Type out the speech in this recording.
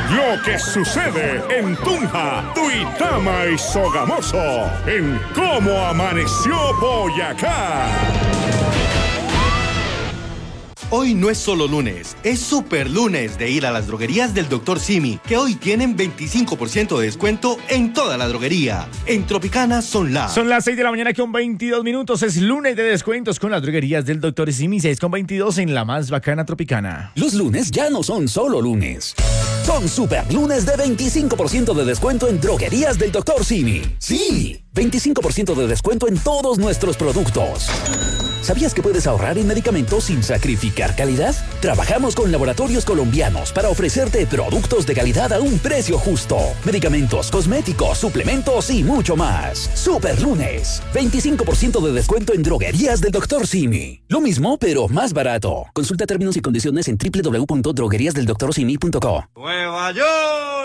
Lo que sucede en Tunja, Duitama y Sogamoso, en Cómo Amaneció Boyacá. Hoy no es solo lunes, es super lunes de ir a las droguerías del Dr. Simi, que hoy tienen 25% de descuento en toda la droguería. En Tropicana son las 6 de la mañana con 22 minutos. Es lunes de descuentos con las droguerías del Dr. Simi, 6:22 en la más bacana Tropicana. Los lunes ya no son solo lunes. Son super lunes de 25% de descuento en droguerías del Dr. Simi. Sí, 25% de descuento en todos nuestros productos. ¿Sabías que puedes ahorrar en medicamentos sin sacrificar calidad? Trabajamos con laboratorios colombianos para ofrecerte productos de calidad a un precio justo. Medicamentos, cosméticos, suplementos y mucho más. Super lunes. 25% de descuento en droguerías del Dr. Simi. Lo mismo, pero más barato. Consulta términos y condiciones en www.drogueriasdeldoctorsimi.co. ¡Nueva York!